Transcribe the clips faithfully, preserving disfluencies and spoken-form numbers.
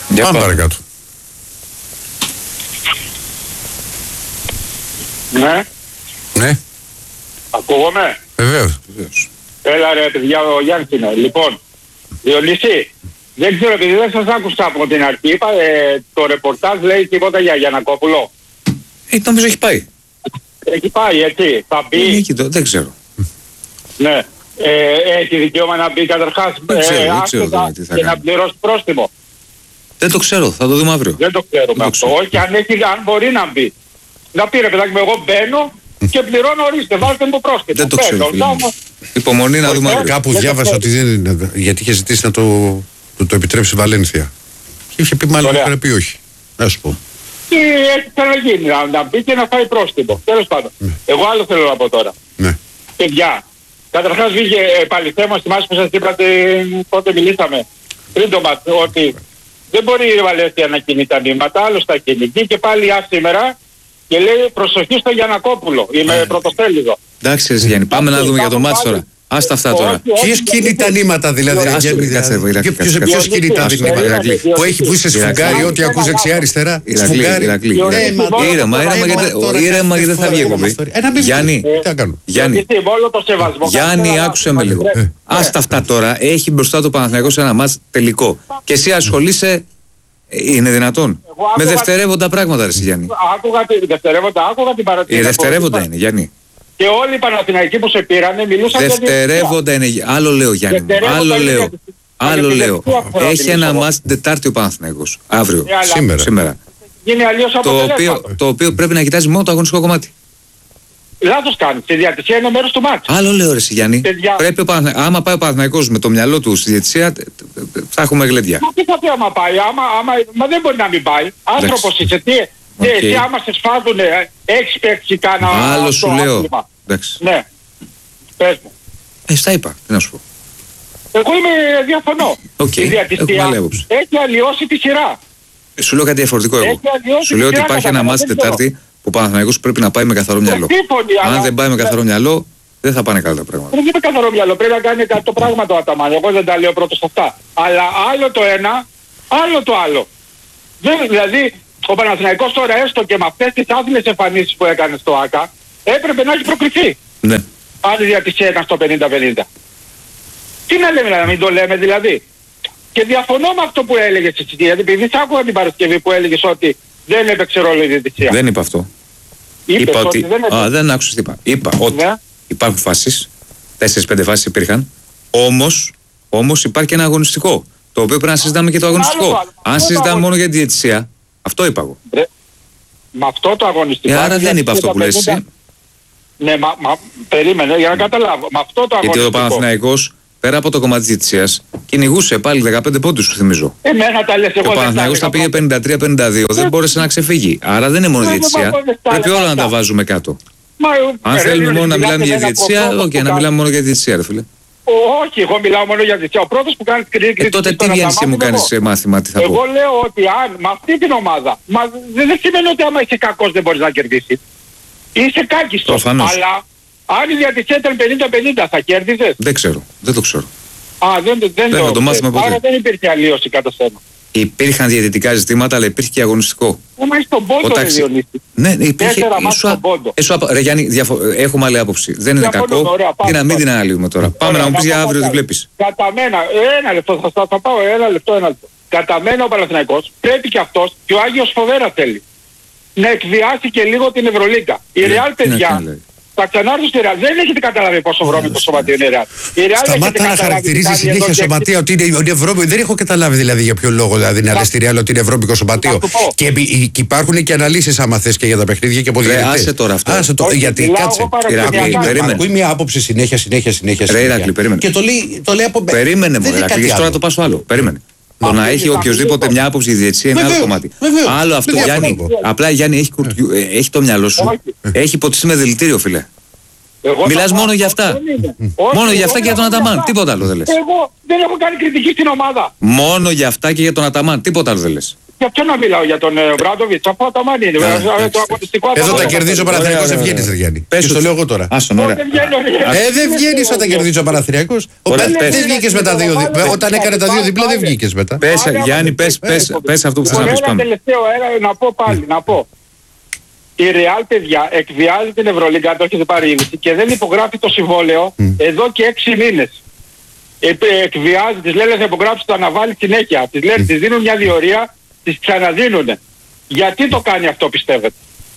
Πάμε παρακάτω. Ναι. Ναι. Ακούγομαι. Βεβαίως. Έλα ρε παιδιά, ο Γιάννης είναι. Λοιπόν, Διονύση, δεν ξέρω επειδή δεν σας άκουσα από την αρχή, είπα, ε, το ρεπορτάζ λέει τίποτα για Γιαννακόπουλο. Ε, νομίζω έχει πάει. Έχει πάει έτσι, θα μπει. Είναι εκεί, το, δεν ξέρω. Ναι. Ε, έχει δικαίωμα να μπει καταρχάς Δεν ξέρω, ε, δεν ξέρω άσχετα τώρα τι θα και να κάνει. πληρώσει πρόστιμο. Δεν το ξέρω, θα το δούμε αύριο. Δεν το ξέρουμε Δεν το αυτό. ξέρω. Όχι, αν, έχει, αν μπορεί να μπει. Να πει ρε παιδάκι μου, εγώ μπαίνω και πληρώνω, ορίστε, βάλτε μου πρόστιμο. Δεν το ξέρω. Παίρνω, φίλε μου. λάβω. Υπομονή να δούμε Όχι, αύριο. Κάπου δεν το διάβασα ξέρω. ότι δεν είναι, γιατί είχε ζητήσει να το, το, το επιτρέψει η Βαλένθια. Και είχε πει μάλλον Ωραία. πρέπει όχι. Να σου πω. Και έχει ξαναγίνει να, να μπει και να φάει πρόστιμο. Τέλος πάντων. Ναι. Εγώ άλλο θέλω να πω τώρα. Ναι. Παιδιά, καταρχάς βγήκε ε, πάλι θέμα, θυμάσαι που σας είπατε πότε μιλήσαμε πριν το μάτς, ότι δεν μπορεί η Βαλένθια να κινεί τα νήματα, άλλος τα κινεί. Και πάλι α σήμερα και λέει προσοχή στο Γιαννακόπουλο. Είμαι πρωτοσέλιδο. Εντάξει, ρε Γιάννη, πάμε να δούμε για το μάτς τώρα. Άστα αυτά τώρα. Ποιο κινεί τα νήματα δηλαδή. Άστο, Γιάννη, κάτσε, δηλαδή. Ηρακλή, Ποιος- κάτσε, Ποιος κάτσε. κινεί τα Άστο, νήματα. Ηρακλή. Που έχει που είσαι σφουγγάρι, ό,τι ακούς δεξιά-αριστερά. Ηρακλή, Σφουγγάρι. Ηρακλή. Ε, Ε, μα- Ήρεμα, ήρεμα, γιατί- τώρα ήρεμα γιατί δεν θα βγει κάθε εκπομπή. φορά. Ε, να μην Γιάννη, βγει. Τι να κάνω. Γιάννη, Γιατί με όλο το σεβασμό. Γιάννη, Κάθε άκουσε με φορά λίγο. να- Άστα αυτά τώρα. Έχει μπροστά το Παναθηναϊκός σε ένα μάτς τελικό. Και εσύ ασχολείσαι. ε, Είναι δυνατόν. Εγώ άκουγα- Με δευτερεύοντα πράγματα, ρε εσύ, Γιάννη. Άκουγα τη δευτερεύοντα, άκουγα την παρατήρηση. Ε, δευτερεύοντα είναι, Γιάννη. Και όλοι οι Παναθηναϊκοί που σε πήρανε μιλούσαν για τη Δευτερεύοντα είναι. Άλλο λέω, Γιάννη. μου. Δευτερεύοντα Άλλο είναι λέω. για τη- για Άλλο τη λέω. τελευταία φορά Έχει μιλούσα ένα εγώ. μάτς την Τετάρτη ο Παναθηναϊκός. Αύριο. Ε, αλλά Σήμερα. Σήμερα. γίνει αλλιώς Το αποτελέσμα. οποίο, το οποίο πρέπει να κοιτάζει μόνο το αγωνιστικό κομμάτι. Λάθος κάνει. Η διατησία είναι μέρος του μάτς. Άλλο λέω, ρε εσύ, Γιάννη. Παιδιά. Πρέπει ο Παναθηναϊκός, άμα πάει ο Παναθηναϊκός με το μυαλό του στη διαιτησία, τε- τε- τε- θα έχουμε γλέντια. Μα τι θα πει άμα πάει, άμα, άμα, μα δεν μπορεί να μην πάει. Άνθρωπος είσαι, τι, τι, Οκ. τι άμα σε σφάζουνε, έχεις παίξει κάνα Άλλο αυτό σου λέω. άθλημα. Εντάξει. Ναι. Πες μου. Ε, στα είπα. Τι να σου πω. Εγώ είμαι διαφωνώ. Οκ, Η διατησία έχουμε άλλη άποψη. έχει αλλοιώσει τη σειρά. Ε, Σου λέω κάτι διαφορετικό εγώ. Έχει αλλοιώσει Σου λέω τη ότι σειρά, υπάρχει ένα κατάλαβα, μάτς δεν Τετάρτη που ο Παναθηναϊκός πρέπει να πάει με καθαρό μυαλό. Σύμφωνοι, αλλά- Αν δεν πάει με καθαρό μυαλό, δεν θα πάνε καλά τα πράγματα. Δεν είναι καθαρό μυαλό, πρέπει να κάνει το πράγμα το Αταμάν. Εγώ δεν τα λέω πρώτος αυτά. Αλλά άλλο το ένα, άλλο το άλλο. Δεν, δηλαδή, ο Παναθηναϊκός τώρα έστω και με αυτές τις άθλιες εμφανίσεις που έκανε στο ΆΚΑ, έπρεπε να έχει προκριθεί. Ναι. Αν η διατησία ήταν στο πενήντα πενήντα. Τι να λέμε, να μην το λέμε δηλαδή. Και διαφωνώ με αυτό που έλεγες εσύ, γιατί επειδή σ' άκουγα την Παρασκευή που έλεγες ότι δεν έπαιξε ρόλο η διατησία. Δεν είπα αυτό. Είπες Είπα ότι. δεν έπαιξε. Α, δεν άκουσες τι είπα. Είπα ότι Ναι. υπάρχουν φάσεις. Τέσσερις-πέντε φάσεις υπήρχαν. Όμως, όμως υπάρχει και ένα αγωνιστικό. Το οποίο πρέπει να συζητάμε και το Άλλο το αγωνιστικό. άλλο. Αν Αυτό συζητάμε το μόνο για τη διαιτησία, αυτό είπα εγώ. Ρε, με αυτό το αγωνιστικό... Ε, άρα αν δεν είπα αυτό που λες πενήντα εσύ. Ναι, μα, μα περίμενε για να καταλάβω. Με αυτό το Γιατί ο αγωνιστικό... Παναθηναϊκός, πέρα από το κομμάτι της διαιτησίας, κυνηγούσε πάλι δεκαπέντε πόντους, σου θυμίζω. Εμένα τα λες, Και εγώ ο δεν Παναθηναϊκός τα τα πήγε πενήντα τρία πενήντα δύο, δεν μπόρεσε να ξεφύγει. Άρα δεν είναι μόνο η Ναι, διαιτησία. ναι, ναι, ναι, Πρέπει ναι, όλα ναι, να τα ναι. βάζουμε κάτω. Μα, Αν ρε, θέλουμε ρε, μόνο να μιλάτε μιλάμε για με ένα διαιτησία, προπρόβο οκ, που να κάνει- μιλάμε μόνο για διαιτησία, ρε φίλε. Όχι, εγώ μιλάω μόνο για διαιτησία. Ο πρώτος που κάνει την Ε, κριτική τότε τι στον βγαίνεις και Αταμάν μου είμαι κάνεις εγώ. ε, μάθημα, τι θα Εγώ πω. λέω ότι αν με αυτή την ομάδα, μα δεν δεν σημαίνει ότι άμα είσαι κακός δεν μπορείς να κερδίσεις. Είσαι κάκιστος. Προφανώς. Αλλά αν η διατησία ήταν πενήντα πενήντα θα κέρδιζες. Δεν ξέρω, δεν το ξέρω. Α, δεν, δεν, δεν θα το μάθουμε ποτέ. Άρα δεν υπήρχε αλλίωση κατά σένα. Υπήρχαν διαιτητικά ζητήματα, αλλά υπήρχε και αγωνιστικό. Μα είσαι στον πόντο, ρε Όταν ξε- Διονύση. Ναι, ναι, υπήρχε. Τέσσερα μάτς Σου α- στον πόντο. ε, σου απα- Ρε Γιάννη, διαφο- ε, έχουμε άλλη άποψη. Δεν είναι Διαφωνούμε, κακό. ωραία, πάμε, Τι να μην πάμε. την αναλύουμε τώρα. Πάμε Ωραία, να μου πει για πάμε, αύριο τι πάμε. βλέπει. Κατά μένα, ένα λεπτό, θα, θα, θα πάω ένα λεπτό, ένα λεπτό. Κατά μένα ο Παναθηναϊκός πρέπει και αυτός και ο Άγιος φοβέρα θέλει να εκβιάσει και λίγο την Ευρωλίγκα. Η Ε, Ρεάλ, τι να παιδιά, κάνει, λέει. θα ξανάρθουν στη Ρεάλ. Δεν έχετε καταλάβει πόσο βρώμικο σωματείο είναι η Ρεάλ. Η Ρεάλ έχετε Σταμάτα να καταλάβει χαρακτηρίζει τι κάνει συνέχεια εδώ και σωματεία ότι είναι η Ευρώπη. Δεν έχω καταλάβει δηλαδή για ποιο λόγο δηλαδή είναι στη Ρεάλ ότι είναι Ευρώπικο σωματείο. Θα του πω. Και, επί- και υπάρχουν και αναλύσεις άμα θες και για τα παιχνίδια και από Ρε, διαιτητές. άσε τώρα αυτό. Άσε το, Όχι, γιατί μιλάω κάτσε. εγώ παρασκευιακά. Ηρακλή, Ακούει περίμενε. Ακούει μια άποψη συνέχεια, συνέχεια, συνέχεια. Ρε, συνέχεια. Ηρακλή, περίμενε. Και το λέει, το λέει από Περίμενε δεν μου, είναι Ηρακλή, κάτι γιατί τώρα άλλο. το πάω στο άλλο. Περίμενε. Το Αυτό να είναι έχει το οποιοδήποτε αμυντικό. μια άποψη η διαιτησία είναι άλλο Βεβαίως, κομμάτι. βεβαίως. Άλλο αυτό, Δεν Γιάννη. διαφωνώ. Απλά Γιάννη έχει, κουρτιού- ε, έχει το μυαλό σου. Όχι. Έχει ποτιστεί με δηλητήριο, φίλε. Εγώ Μιλάς θα μόνο πω, για αυτά. δεν είναι. Μόνο Όχι, για αυτά εγώ και για τον λέω Αταμάν. αυτά. Τίποτα άλλο δεν λες. Εγώ δεν έχω κάνει κριτική στην ομάδα. Μόνο για αυτά και για τον Αταμάν. Τίποτα άλλο δεν λες. Για ποιο να μιλάω, για τον ε, Μπράντοβιτς, αφού Αταμάν είναι. Ε, το αγωνιστικό Εδώ Αταμάν. τα κερδίζει ο Ωραία, Παναθηναϊκός, ωραία, δεν βγαίνει, ωραία. ρε Γιάννη. Πες Και στο τους. λέω εγώ τώρα. Άστον, Ω, ωραία. δεν βγαίνω, ρε. Ε, δεν βγαίνει όταν κερδίζει ο Παναθηναϊκός. Ο Ωραία, Πα- πες. Δεν βγήκε με τα δύο διπλά. Όταν έκανε τα δύο διπλά, δεν βγήκε μετά. Πες, Άρα, Γιάννη, άμα- πες, πες, πες αυτό που θες να Λοιπόν, πεις. ένα Πάμε. τελευταίο, ένα, να πω πάλι, να πω. Η Ρεάλ, παιδιά, εκβιάζει την Ευρωλίγκα, το έχετε πάρει είδηση, και δεν υπογράφει το συμβόλαιο εδώ και έξι μήνες. Ε, εκβιάζει, τις λένε θα υπογράψει, το αναβάλει συνέχεια. Τις λένε, τις δίνουν μια διορία, τις ξαναδίνουν. Γιατί το κάνει αυτό, πιστεύετε?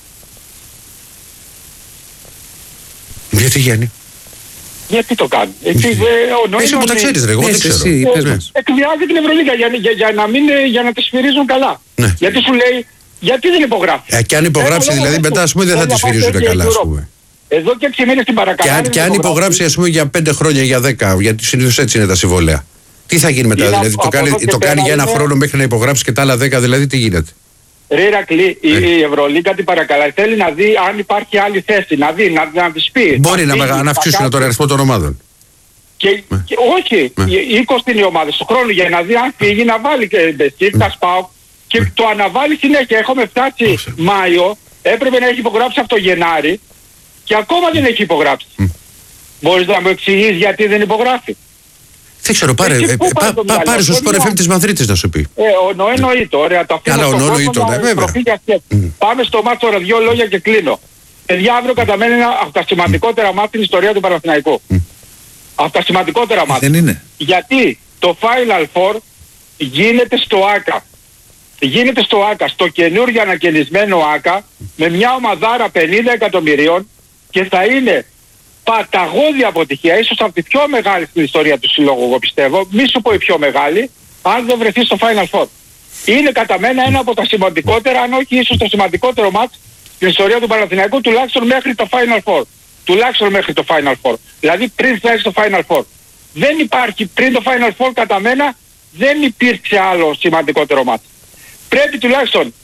Γιατί Γιάννη. Γιατί το κάνει? Έτσι, ε, ο νόημα Εσύ που τα είναι- ξέρεις ρε, εγώ δεν Πες ξέρω. εσύ, πες Ε, μας. εκβιάζει την Ευρωλίγκα για, για, για, να μην, ε, για να τις σφυρίζουν καλά. Ναι. Γιατί σου λέει, γιατί δεν υπογράφει? Ε, Και αν υπογράψει Ένα δηλαδή λόγο μετά, του. ας πούμε, δεν θα Θέλει τη να πάει σφυρίζουν στο καλά, ας Europe. πούμε. Εδώ και έξι μήνες την Και παρακαλάνε. αν, και αν υπογράψει, ας πούμε, για πέντε χρόνια, για δέκα, γιατί συνήθως έτσι είναι τα συμβόλαια. Τι θα γίνει μετά, Είναι δηλαδή, από- το από κάνει, εδώ και το κάνει πέρα για ένα είναι- χρόνο μέχρι να υπογράψει και τα άλλα δέκα, δηλαδή τι γίνεται. Ρε Ηρακλή, η, η Ευρωλίγκα την παρακαλάει. Θέλει να δει αν υπάρχει άλλη θέση. Να δει, να, να της πει. Μπορεί Θα να, φύγει, μεγα- να θα αυξήσουν κάτσει. τον αριθμό των ομάδων. Και, και, όχι, Ναι. οι είκοσι είναι οι ομάδες του χρόνου για να δει αν φύγει να βάλει και Μπεστίρκα, Σπάου και το αναβάλει συνέχεια. Έχουμε φτάσει Μάιο, έπρεπε να έχει υπογράψει από το Γενάρη και ακόμα δεν έχει υπογράψει. Μπορείς να μου εξηγείς γιατί δεν υπογράφει? Δεν ξέρω, πάρε, Εκεί ε, πού πάει πά- το πά- μυαλό, πάρε στο δεν Sport εφ εμ μιλάω. της Μαδρίτης να σου πει. Ε, ο Νοέ εννοείται, ωραία, το αφήνω Καλά, ο στον Νοέ κόσμο εννοείται, να ναι, βέβαια. τροφή για σκέψη. Πάμε στο μάτι τώρα, δύο λόγια και κλείνω. Παιδιά, αύριο κατά μένα είναι από τα σημαντικότερα μάτια στην ιστορία του Παναθηναϊκού. Από τα σημαντικότερα μάτια. Δεν είναι. Γιατί το Final Four γίνεται στο ΆΚΑ. Γίνεται στο ΆΚΑ, στο καινούργιο ανακαινισμένο ΆΚΑ, με μια ομαδάρα πενήντα εκατομμυρίων και θα είναι παταγώδη αποτυχία, ίσως από τη πιο μεγάλη στην ιστορία του συλλόγου, εγώ πιστεύω, μη σου πω η πιο μεγάλη, αν δεν βρεθεί στο Final Four. Είναι κατά μένα ένα από τα σημαντικότερα, αν όχι ίσως το σημαντικότερο μάτς στην ιστορία του Παναθηναϊκού, τουλάχιστον μέχρι το Final Four. Τουλάχιστον μέχρι το Final Four. Δηλαδή πριν φτάσει στο Final Four. Δεν υπάρχει, πριν το Final Four κατά μένα, δεν υπήρξε άλλο σημαντικότερο μάτς. Πρέπει τουλάχιστον,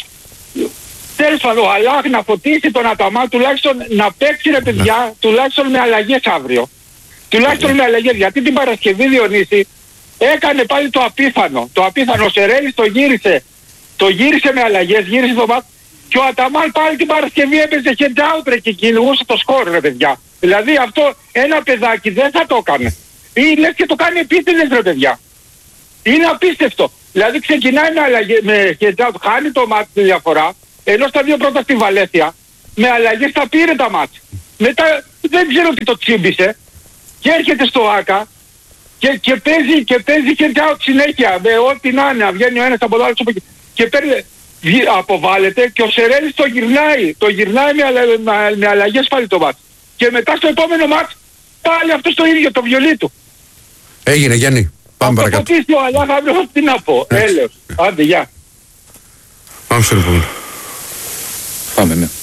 τέλος πάντων, ο Αλάχ να φωτίσει τον Αταμάν, τουλάχιστον να παίξει ρε παιδιά, τουλάχιστον με αλλαγές αύριο. Τουλάχιστον με αλλαγές, γιατί την Παρασκευή, Διονύση, έκανε πάλι το απίθανο. Το απίθανο, ο Σερέλης το γύρισε, το γύρισε με αλλαγές, γύρισε το μάτς και ο Αταμάν πάλι την Παρασκευή έπαιζε head out ρε, και κυνηγούσε το σκορ ρε παιδιά. Δηλαδή αυτό ένα παιδάκι δεν θα το έκανε. Ή λες και το κάνει επίτηδες ρε παιδιά. Είναι απίστευτο. Δηλαδή ξεκινάει με, αλλαγές, με head out, χάνει το μάτς τη διαφορά, ενώ στα δύο πρώτα στη Βαλένθια, με αλλαγές τα πήρε τα μάτς. Μετά δεν ξέρω τι το τσίμπησε και έρχεται στο ΆΚΑ και, και παίζει και παίζει head out συνέχεια, με ό,τι να είναι, βγαίνει ο ένας από το άλλο και παίρνει, βγει- αποβάλλεται και ο Σερέλης το γυρνάει, το γυρνάει με, αλλα, με, με αλλαγές πάλι το μάτς. Και μετά στο επόμενο μάτς πάλι αυτό το ίδιο, το βιολί του. Έγινε Γιάννη, πάμε Το παρακάτω. ποτίσει ο Αλάχ αύριο, τι να πω, Εντάξει. έλεος. Άντε, γεια. Πάμε στο επόμενο. Πάμε, ναι.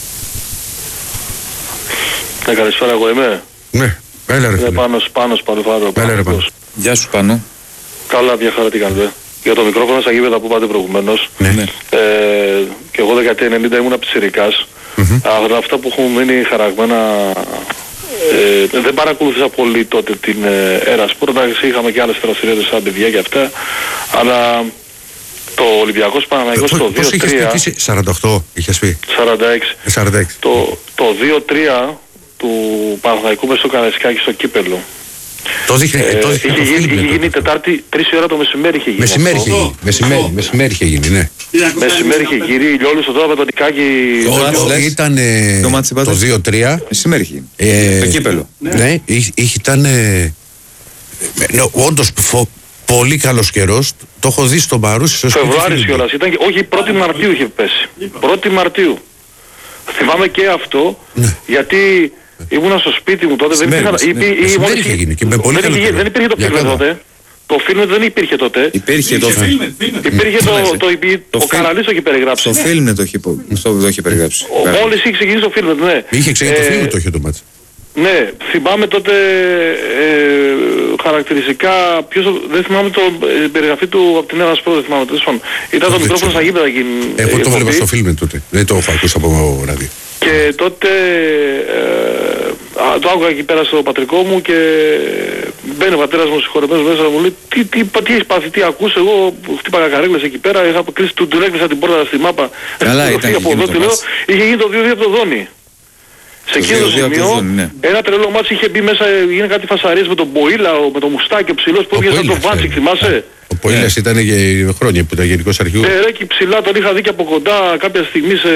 Ναι, καλησπέρα, εγώ είμαι. Ναι, έλα ρε Είναι φίλε. Πάνος, Πάνος Παλαιφάρου. Έλα ρε Πάνο. Γεια σου Πάνο. Καλά, μια χαρά τι κάνετε. Για το μικρόφωνο στα γήπεδα που πάτε προηγουμένως. Ναι. Ναι. Ε, και εγώ δεκαετία ενενήντα ήμουν ψηρικάς. Αλλά αυτά που έχουν μείνει χαραγμένα... Ε, δεν παρακολουθήσα πολύ τότε την ε, Ερασπορ. Εντάξει, είχαμε και άλλες δραστηριότητες σαν παιδιά και αυτά. Αλλά το Ολυμπιακός Παναθηναϊκός το Πώς είχες πει, δύο τρία, τι είσαι, σαράντα οκτώ είχες πει, σαράντα έξι. ε, σαράντα έξι. Το, το δύο τρία του Παναθηναϊκού μες στο Καραϊσκάκι στο Κύπελλο. Το δείχνει, Ε, το δείχνει είχε το γίνει, φίλμ, είχε ναι, γίνει τότε. Τετάρτη, τρεις η ώρα το μεσημέρι είχε γίνει. Μεσημέρι αυτό. είχε γίνει, μεσημέρι, μεσημέρι είχε γίνει, ναι. Μεσημέρι είχε γύρει, ηλιόλου στο τώρα με τον Νικάκη. Το Το- μάτς, το- λες. Ήταν ε, Το μάτς είπατε. το δύο τρία. Μεσημέρι έχει γίνει. ε, Το κύπελο. Ναι, είχε- είχε- ήταν ε, ναι, όντως φο- πολύ καλός καιρός. Το έχω δει στον Παρούσι στο σπίτι Φεβρουάρης φίλου μου. κιόλας. Ήταν και, όχι, πρώτη Μαρτίου είχε πέσει. πρώτη Μαρτίου. Θυμάμαι και αυτό, Ναι. γιατί ήμουνα στο σπίτι μου τότε. Δεν Μεσημέρι, υπήρχαν, μεσημέρι. ή- ή- Μεσημέρι μόλις- είχε γίνει και με πολύ δεν, καλό είχε, καιρό. δεν υπήρχε το Για φίλμ καλά. τότε. Το φίλμ δεν υπήρχε τότε. Υπήρχε το φιλμ. Υπήρχε το, το, υπή- Το ο φιλμ. Καραλής το είχε περιγράψει. Στο φιλμ το έχει, πω- στο- το έχει περιγράψει. Ο- Μόλις είχε ξεκινήσει το φίλμ, ναι. Είχε ξεκινήσει το Ε, φίλο το είχε το μάτς. Ναι, θυμάμαι τότε ε, χαρακτηριστικά, ποιος, το- δεν θυμάμαι το ε, περιγραφή του από την Ένας Σπορ, δεν θυμάμαι τέλος πάντων. Ήταν το Δεν μικρόφωνο ξέρω. στα γήπεδα εκείνη. Εγώ η το βλέπα εκπομπή. στο φίλμ τότε. Δεν το έχω ακούσει από ράδιο. Και τότε ε, α, το άκουγα εκεί πέρα στο πατρικό μου και μπαίνει ο πατέρας μου συγχωρεμένος μέσα μου λέει τι, τι, τι έχεις πάθει, τι ακούς, εγώ χτύπαγα καρέκλες εκεί πέρα, είχα κλείσει, του, του έκλεισα την πόρτα στη μάπα. Καλά ήταν από εδώ, λέω, είχε γίνει το δύο δύο από το Δόνι. Σε εκείνο το σημείο, ναι. Ένα τρελό μάτσο είχε μπει μέσα, έγινε κάτι φασαρίες με τον Μποήλα, με τον Μουστάκι, ο ψηλός που έβγαινε σαν τον Βάντσικ, θυμάσαι. Ο Μποήλας ήταν για χρόνια που ήταν γενικός αρχηγός. Ναι, ρε, και ψηλά τον είχα δει και από κοντά κάποια στιγμή σε...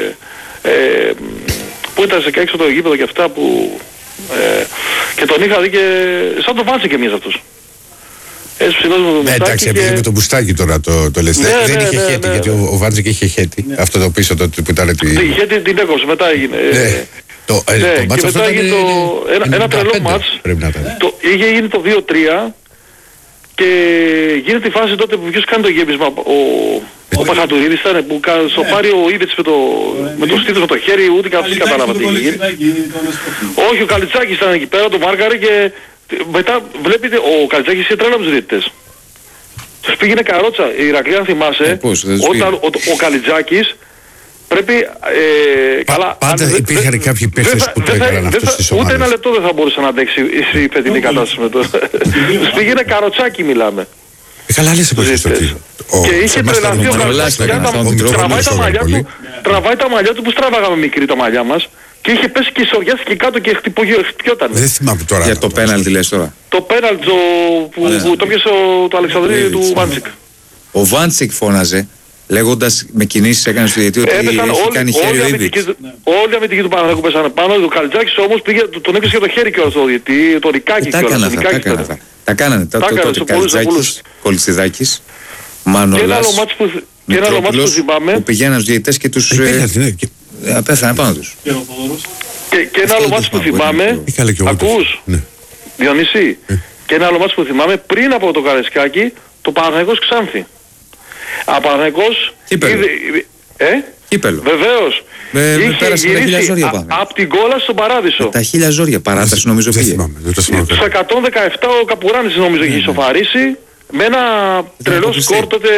Ε, που ήταν σε έξω το γήπεδο και αυτά που... Ε, και τον είχα δει και... σαν τον Βάντσικ εμείς αυτός. Έτσι ψηλός με τον Μουστάκι. Εντάξει, επειδή και... με τον Μουστάκι τώρα το, το λες. Ναι, δεν ναι, είχε ναι, χέτη, ναι, γιατί ναι. ο, ο Βάντσικ είχε χέτη. Ναι. Αυτό το πίσω τότε που ήταν... Τη χέτη την έκοψε, μετά έγινε. Ναι. Το, ναι, ε, το και μετά έγινε το, ένα, ένα τρελό μάτς, το, είχε γίνει το δύο τρία και γίνεται η φάση τότε που ποιος κάνει το γέμισμα, ο, ο Παχατουρίδης ήταν που στο πάρει ο Ήβετς με το, με το στήθος με το χέρι, ούτε καν κατάλαβα τι είχε γίνει. Όχι, ο Καλιτσάκης ήταν εκεί πέρα, το μάρκαρε και μετά βλέπετε, ο Καλιτσάκης είχε τρέλα με τους διαιτητές. Τους πήγαινε καρότσα, η Ηρακλή αν θυμάσαι, όταν ο, ο Καλιτζάκης πρέπει... Ε, Πα, καλά, πάντα αν, υπήρχαν δε, κάποιοι παίχτες που το έκαναν αυτό στις ομάδες. Ούτε ένα λεπτό δεν θα μπορούσε να αντέξει η φετινή κατάσταση με το... Τους πήγαινε καροτσάκι μιλάμε. Ε, καλά λες εποχές το τι. Και είχε τρελαθεί ο Καλιτζάκης, τραβάει τα μαλλιά του, τραβάει τα μαλλιά του που στραβάγαμε μικρή τα μαλλιά μας. Και είχε πέσει και σοριάστηκε κάτω και χτυπιόταν. Δεν θυμάμαι τώρα. Για το πέναλτι λες τώρα. Το πέναλτι που, ναι. που το πιέσε το Αλεξανδρίου του Βάντσικ. Ο Βάντσικ φώναζε, λέγοντας με κινήσεις έκανε στο διαιτητή ότι έχει όλοι, κάνει χέρι ο Ήβιτς. Όλοι οι αμυντικοί του Παναθηναϊκού πέσανε πάνω, ο Καλιτζάκης όμως πήγε, τον έπιασε και το χέρι κιόλας στο διαιτητή, το Ρικάκι κιόλας. Τα έκανα αυτά. Τα κάνανε τότε Καλιτζάκης, Κολτσιδάκης, Μανολάς, Μητρόπουλος που πηγαίναν στους διαιτητές και τους πέθανε πάνω τους. Και ένα άλλο μάτσο που θυμάμαι, ακούς, Διονύση, και ένα άλλο μάτσο που θυμάμαι πριν από το Καρεσκάκι, το Παναθηναϊκός Ξάνθη. Α, Παναθηναϊκός... Κύπελλο. Ε? Κύπελλο. Βεβαίως. Με, είχε γυρίσει από την Κόλα στον Παράδεισο. Με τα χίλια ζόρια παράταση νομίζω πήγε. Στο εκατόν δεκαεπτά ο Καπουράνης νομίζω είχε ισοφαρίσει με ένα τρελό σκορ τότε.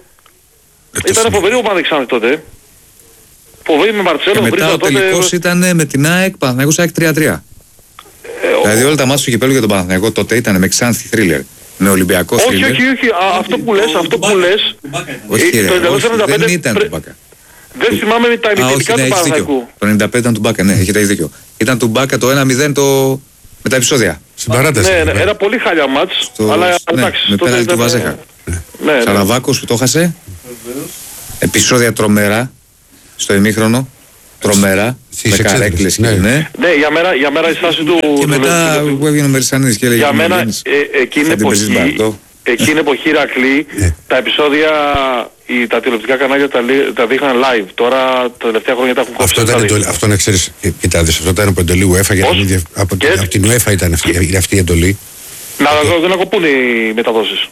Ήταν φοβερή ομάδα Ξάνθη τότε. Φοβερή με Μαρτσέλο. Και μετά ο τελικός ήταν με την ΑΕΚ, Παναθηναϊκός ΑΕΚ τρία τρία. Δηλαδή όλα τα μάτια του κυπέλλου για τον Παναθηναϊκό τότε ήταν με Ξάνθη θρίλερ. Με Ολυμπιακό θρίλερ. Όχι, όχι, όχι. Αυτό που λες, αυτό που λες. Όχι ρε, δεν ήταν του Μπάκα. Δεν θυμάμαι τα ημιτελικά του Παναθηναϊκού. Το ενενήντα πέντε ήταν του Μπάκα, ναι, έχετε δίκιο. Ήταν του Μπάκα το ένα μηδέν το... με τα επεισόδια. Στην παράταση. Ναι, ένα πολύ χάλια μάτς. Αλλά εντάξει. Με πέναλτι του Βαζέχα. Σαραβάκος που το έχασε. Επεισόδια τρομερά στο ημίχρονο. Τρομερά. Με καρέκλες και ναι. Ναι, για μένα, για μένα η στάση του... Και μετά που έβγαινε ο Μερισανίδης και έλεγε... Για μένα εκείνη εποχή, εκείνη εποχή Ηρακλή, τα επεισόδια, τα τηλεοπτικά κανάλια τα δείχναν live. Τώρα τα τελευταία χρόνια τα έχουν κόψει. Αυτό να ξέρεις, κοιτάξτε, αυτό ήταν από εντολή UEFA, από την UEFA ήταν αυτή η εντολή. Να δεν ακοπούν οι μεταδόσεις.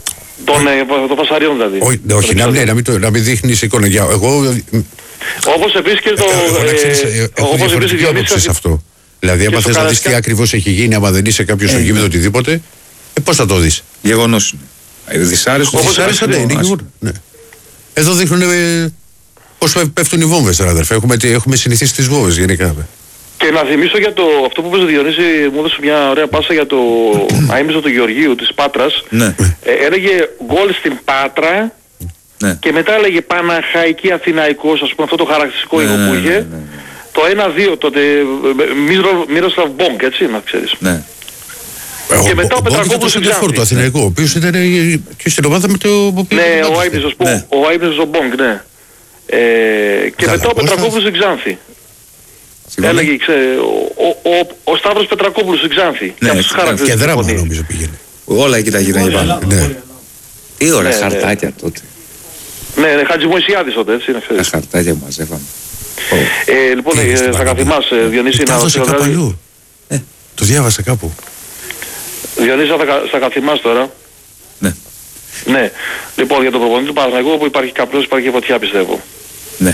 Των φασαριών δηλαδή. Όχι, να μην δείχνεις εικόνα. Εγώ... Όπως επίσης και το... Έχω διαφορετική άποψη σε αυτό. Δηλαδή, άμα θες να δεις τι ακριβώς έχει γίνει, άμα δεν είσαι κάποιος στο γήπεδο οτιδήποτε, πώς θα το δεις. Γεγονός είναι. Δυσάρεστο. Δυσάρεστο, ναι, είναι γεγονός. Εδώ δείχνουν πώς πέφτουν οι βόμβες, αδερφέ. Έχουμε συνηθίσει τις βόμβες γενικά. Και να θυμίσω για το, αυτό που είπες ο Διονύση, μου έδωσε μια ωραία πάσα για το αείμνηστο του Γεωργίου της Πάτρας. Έλεγε γκολ στην Πάτρα. Ναι. Και μετά έλεγε Παναχαϊκή Αθηναϊκός, ας πούμε, αυτό το χαρακτηριστικό ήχο ναι, που είχε. Ναι, ναι, ναι. Το ένα δύο τότε, Μύροσλαβ Μπόγκ, έτσι, να ξέρεις. Ναι. Και ο, μετά ο, ο Πετρακόπουλος στην Ξάνθη. Το Αθηναϊκό, ο οποίος ήταν και στην ομάδα με το... Ναι, ο Άιμπνιστος, ναι. Ο Άιμπνιστος ο Μπόγκ, ναι. Ε, και μετά ο Πετρακόπουλος στην Ξάνθη. Έλεγε, ξέρε, ο, ο, ο, ο Σταύρος Πετρακόπουλος στην Ξάνθη. Ναι, και δράμα νομίζω πήγαινε. Όλα εκεί τα γύρω πάνω. Τι ωραία χαρτάκια τότε. Ναι, ναι, Χατζημοϊσιάδης τότε, έτσι, να ξέρεις. Τα χαρτάκια μαζεύαμε. Ε, λοιπόν, ε, θα καθημάσαι, Διονύση, να δώσει κάπου αλλού. Ε, το διάβασα κάπου. Διονύση, θα, θα καθημάσαι τώρα. Ναι. Ναι. Λοιπόν, για τον προπονητή του Παναθηναϊκού, όπου υπάρχει καπνός, υπάρχει και φωτιά, πιστεύω. Ναι.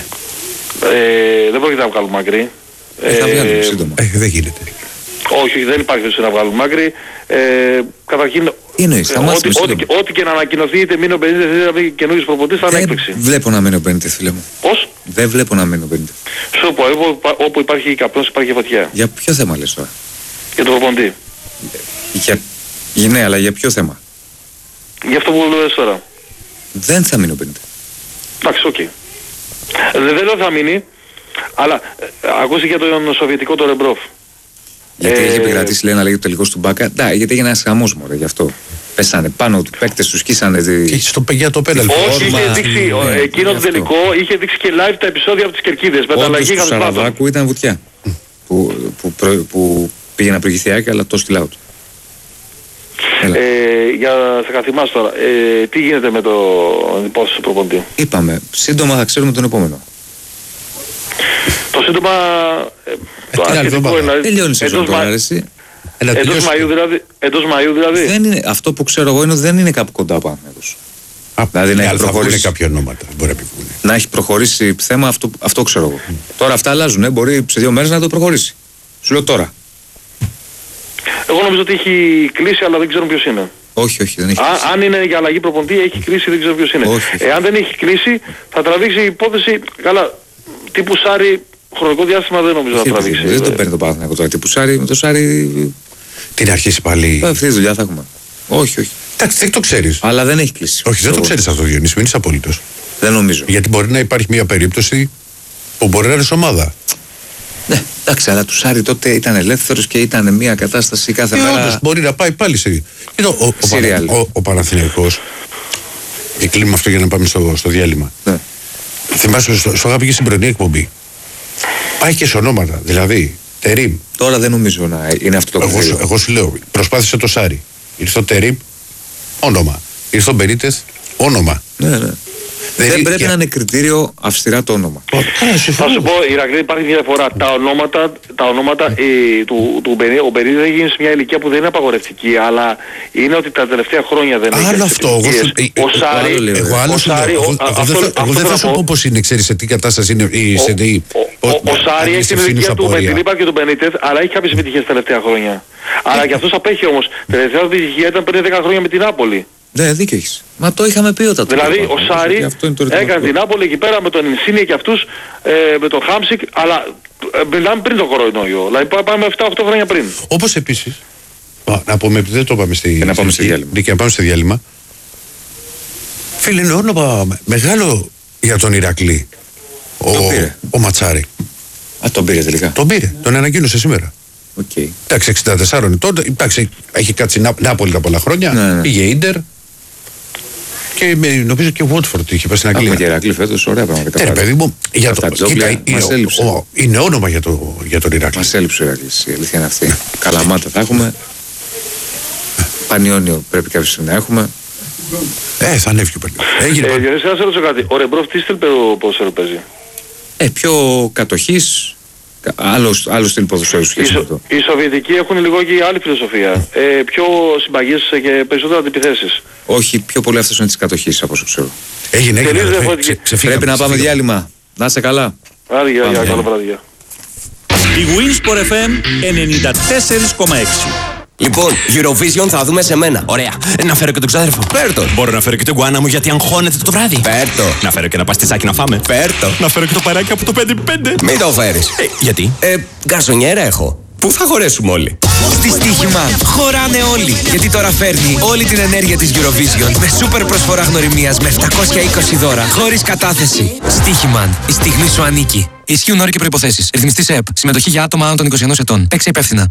Ε, δεν πρόκειται να βγάλουμε μακρύ. Ε, θα βγάλουμε σύντομα. Ε, δεν γίνεται. Όχι, δεν υπάρχει θέση να βγάλουμε μακρύ. Ε, καταρχήν, ό,τι, ό,τι, ό,τι και να ανακοινωθεί, είτε μείνει ο Μπενίτες είτε καινούργιος προπονητής, θα είναι έκπληξη. Βλέπω να μείνει ο Μπενίτες, φίλε μου. Πώς? Δεν βλέπω να μένει ο Μπενίτες. Σου πω, όπου υπάρχει καπνός υπάρχει φωτιά. Για ποιο θέμα λες τώρα? Για τον προπονητή. Για... Ναι, αλλά για ποιο θέμα? Για αυτό που λες τώρα. Δεν θα μείνει ο Μπενίτες. Εντάξει, οκ. Okay. Δεν λέω θα μείνει, αλλά ε, ακούστε για τον Σοβιετικό το Ρεμπρόφ. Γιατί ε... έχει επικρατήσει, λέει, να λέγει το τελικό του Μπάκα. Ναι, γιατί έγινε ένας χαμός, μωρέ, γι' αυτό. Πέσανε πάνω του παίκτες, τους σκίσανε. Και έχει στο παιδιά το πέναλτι. Όχι, είχε δείξει, ναι, εκείνο το τελικό είχε δείξει και live τα επεισόδια από τις κερκίδες. Με τα αλλαγή του Σαραβάκου ήταν βουτιά. που, που, προ, που πήγε να προηγηθεί άκρη, αλλά το στυλάω του. Ε, για θα καθημάς τώρα, ε, τι γίνεται με το υπόθεση του προπονητή? Είπαμε, σύντομα θα ξέρουμε τον επόμενο. Το σύντομα, ε, το αρχιτικό είναι... Τελειώνει η σεζόν τώρα, εσύ. Εντός Μαΐου δηλαδή, εντός Μαΐου δηλαδή. Δεν είναι, αυτό που ξέρω εγώ είναι ότι δεν είναι κάπου κοντά ο Παναθηναϊκός. Δηλαδή να έχει προχωρήσει κάποια ονόματα. Μπορεί να, να έχει προχωρήσει θέμα, αυτό, αυτό ξέρω εγώ. Mm. Τώρα αυτά αλλάζουν, ε, μπορεί σε δύο μέρες να το προχωρήσει. Σου λέω τώρα. Εγώ νομίζω ότι έχει κλείσει, αλλά δεν ξέρω ποιος είναι. Όχι, όχι, δεν έχει κλείσει. Α, αν είναι για αλλαγή προπονητή, έχει κλείσει, δεν ξέρω ποιος είναι. Όχι, Εάν δεν έχει κλείσει, θα τραβήξει η υπόθεση, καλά, τύπου Σάρι, χρονικό διάστημα δεν νομίζω να τραβήξει. Δεν το παίρνει το Παναθηναϊκό τώρα, τύπου Σάρι, με το Σάρι... Τι να αρχίσει πάλι... Αυτή τη δουλειά θα έχουμε. Όχι, όχι. Εντάξει, δεν το ξέρεις. Αλλά δεν έχει κλείσει. Όχι, δεν το ξέρεις αυτό, Διονύση, μην είσαι απολύτως. Δεν νομίζω. Γιατί μπορεί να υπάρχει μια περίπτωση που μπορεί να είναι ομάδα. Ναι, εντάξει, αλλά του Σάρι τότε ήταν ελεύθερος και ήταν μια κατάσταση κάθε και μέρα. Όντως, μπορεί να πάει πάλι σε. Εδώ, ο, ο, ο, ο Παναθηναϊκός. Και κλείνουμε αυτό για να πάμε στο, στο διάλειμμα. Ναι. Θυμάσαι, στο, στο είχα πει και στην πρωινή εκπομπή. Πάει και σε ονόματα. Δηλαδή, Τερίμ. Τώρα δεν νομίζω να είναι αυτό το εγώ, εγώ, εγώ σου λέω, προσπάθησε το Σάρι. Ήρθε ο Τερίμ, όνομα. Ήρθε ο Μπενίτες, όνομα. Ναι, ναι. Δεν, δεν πρέπει και... να είναι κριτήριο αυστηρά το όνομα. Θα σου πω, Ηρακλή, υπάρχει μια διαφορά. Τα ονόματα, τα ονόματα ε, του, του Μπενίτες, ο Μπενίτες δεν γίνει σε μια ηλικία που δεν είναι απαγορευτική, αλλά είναι ότι τα τελευταία χρόνια δεν έχει. Άλλο αυτό. Εγώ, ο Σάρι, εγώ άλλο σου λέω. Εγώ δεν θα σου πω πώς είναι, ξέρεις σε τι κατάσταση είναι η ΣΕΔΗ. Ο Σάρι έχει την ηλικία του Μπενίτες και του Μπενίτες, αλλά έχει κάποιες επιτυχίες τα τελευταία χρόνια. Αλλά και αυτός απέχει όμως. Τελευταία επιτυχία ήταν πριν δέκα χρόνια με την Νάπολη. Ναι, δίκιο έχεις. Μα το είχαμε πει όταν. Δηλαδή ο Σάρι έκανε την Νάπολη εκεί πέρα με τον Ινσίνιε και αυτούς, ε, με τον Χάμσικ, αλλά ε, μιλάμε πριν το κορονοϊό. Δηλαδή πάμε επτά οκτώ χρόνια πριν. Όπως επίσης, να πούμε, επειδή δεν το πάμε στη, να πάμε στη διάλειμμα. Και να πάμε στη διάλειμμα. Φίλε, είναι όνομα μεγάλο για τον Ηρακλή. Ο, ο Ματσάρη. Α, τον πήρε τελικά. Τον πήρε, τον ανακοίνωσε σήμερα. Okay. Εντάξει, εξήντα τέσσερα τότε, εντάξει, έχει κάτσει Νά, Νάπολη τα πολλά χρόνια, ναι, ναι. Πήγε Ίντερ και με, νομίζω και Βότφορντ είχε πάει στην Αγγλία. Έχουμε και Ηρακλή φέτος, ωραία πραγματικά. Ναι, παιδί μου, για το, κοίτα, είναι, ο, ο, είναι όνομα για, το, για τον Ηρακλή. Μας έλειψε ο Ηρακλής, η αλήθεια είναι αυτή. Καλαμάτα θα έχουμε, Πανιόνιο πρέπει κάποια στιγμή να έχουμε. Ε, θα ανέβει και ο Πανιόνιο. Ε, Διονύση, να σε ρωτήσω κάτι, ο Ρεμπρόφ τι στυλ ποδοσφαίρο παίζει? Ε, πιο κατοχής. Άλλος, άλλος στυλ ποδοσφαίρου σχέση με αυτό. Οι Σοβιετικοί έχουν λίγο και άλλη φιλοσοφία. Ε, πιο συμπαγείς και περισσότερο αντιπιθέσεις. Όχι, πιο πολύ αυτός είναι της κατοχής από όσο ξέρω. Έγινε, έγινε. Πρέπει να πάμε διάλειμμα. Να είστε καλά. Άντε, για, για, καλό βράδυ. Η Winsport εφ εμ ενενήντα τέσσερα κόμμα έξι. Λοιπόν, Eurovision θα δούμε σε μένα. Ωραία. Να φέρω και τον ξάδερφο. Φέρτο. Μπορώ να φέρω και τον γκουάνα μου γιατί αγχώνεται το βράδυ. Φέρτο. Να φέρω και ένα παστιτσάκι να φάμε. Φέρτο. Να φέρω και το παράκι από το πέντε πέντε. Μην το φέρεις. Ε, γιατί? Ε, γκαρσονιέρα έχω. Πού θα χωρέσουμε όλοι? Στη Στοίχημα χωράνε όλοι. Γιατί τώρα φέρνει όλη την ενέργεια της Eurovision με σούπερ προσφορά γνωριμίας με επτακόσια είκοσι δώρα χωρίς κατάθεση. Στοίχημαν. Η στιγμή σου ανήκει. Ισχύουν όροι και προϋποθέσεις. Ρυθμιστής ΕΕΠ. Συμμετοχή για άτομα άνω των είκοσι ενός ετών. Παίξε υπεύθυνα.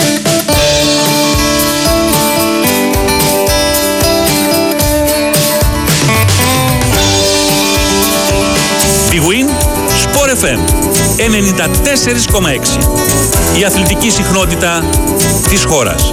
Η Win Sport εφ εμ ενενήντα τέσσερα κόμμα έξι. Η αθλητική συχνότητα της χώρας.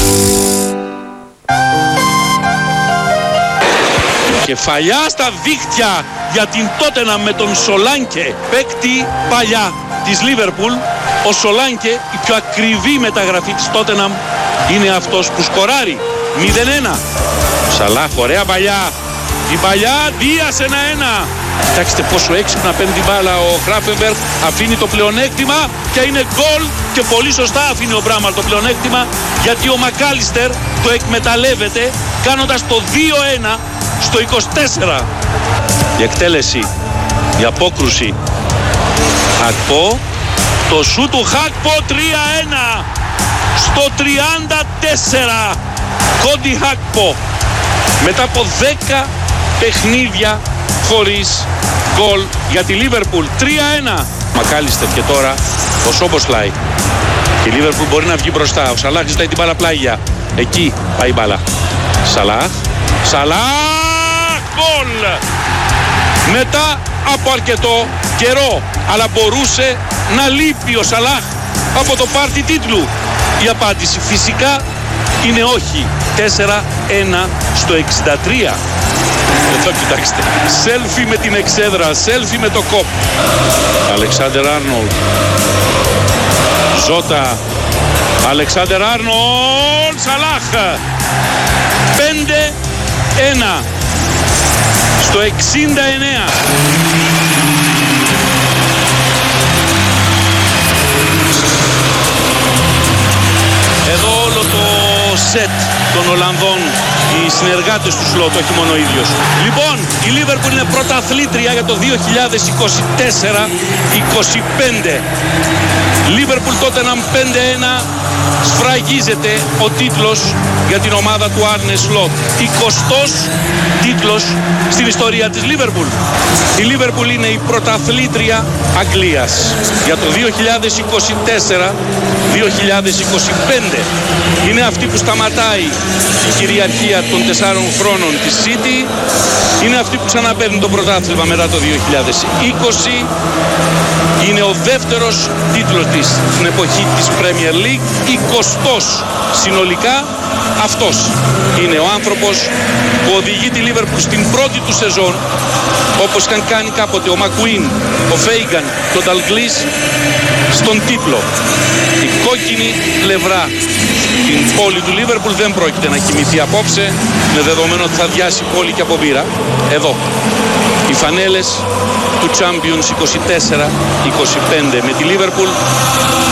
Κεφαλιά στα δίχτυα για την Τότεναμ με τον Σολάνκε, παίκτη παλιά της Λίβερπουλ. Ο Σολάνκε, η πιο ακριβή μεταγραφή της Τότεναμ, είναι αυτός που σκοράρει. μηδέν ένα. Σαλάχ, ωραία παλιά. Η παλιά, Δίας ένα ένα. Κοιτάξτε πόσο έξυπνα παίρνει την μπάλα ο Χράφενμπεργκ, αφήνει το πλεονέκτημα και είναι γκολ και πολύ σωστά αφήνει ο Μπράμαρ το πλεονέκτημα γιατί ο Μακάλιστερ το εκμεταλλεύεται κάνοντας το δύο ένα στο είκοσι τέσσερα. Η εκτέλεση Η απόκρουση Χακπό. Το σου του Χακπό τρία ένα στο τριάντα τέσσερα. Κόντι Χακπό μετά από δέκα παιχνίδια χωρίς γκολ για τη Λίβερπουλ. τρία ένα. Μακάλιστερ και τώρα ο Σόμποσλαϊ. Και η Λίβερπουλ μπορεί να βγει μπροστά. Ο Σαλάχ ζητάει την μπάλα πλάγια. Εκεί πάει η μπάλα. Σαλάχ. Σαλάχ. Γκολ. Μετά από αρκετό καιρό. Αλλά μπορούσε να λείπει ο Σαλάχ από το πάρτι τίτλου. Η απάντηση φυσικά είναι όχι. τέσσερα ένα στο εξήντα τρία. Εδώ κοιτάξτε. Σέλφι με την εξέδρα. Σέλφι με το κόπ. Αλεξάντερ Άρνολντ. Ζώτα. Αλεξάντερ Άρνολντ. Σαλάχ. πέντε ένα στο εξήντα εννέα. Εδώ όλο το σετ των Ολλανδών, οι συνεργάτες του Σλότ, όχι μόνο ο ίδιος. Λοιπόν, η Λίβερπουλ είναι πρωταθλήτρια για το δύο χιλιάδες είκοσι τέσσερα είκοσι πέντε. Λίβερπουλ Τότεναμ πέντε ένα. Σφραγίζεται ο τίτλος για την ομάδα του Άρνε Σλότ. εικοστός τίτλος στην ιστορία της Λίβερπουλ. Η Λίβερπουλ είναι η πρωταθλήτρια Αγγλίας για το δύο χιλιάδες είκοσι τέσσερα δύο χιλιάδες είκοσι πέντε. Είναι αυτή που σταματάει η κυριαρχία των τεσσάρων χρόνων της City. Είναι αυτή που ξαναπαίρνει το πρωτάθλημα μετά το δύο χιλιάδες είκοσι. Είναι ο δεύτερος τίτλος της στην εποχή της Premier League. εικοστός συνολικά. Αυτός είναι ο άνθρωπος που οδηγεί τη Λίβερπουλ στην πρώτη του σεζόν, όπως είχαν κάνει κάποτε ο Μακουίν, ο Φέιγκαν, τον Νταλγκλής, στον τίτλο. Η κόκκινη πλευρά στην πόλη του Λίβερπουλ δεν πρόκειται να κοιμηθεί απόψε, με δεδομένο ότι θα διάσει πόλη και από μπύρα. Εδώ οι φανέλες του Champions είκοσι τέσσερα είκοσι πέντε με τη Λίβερπουλ.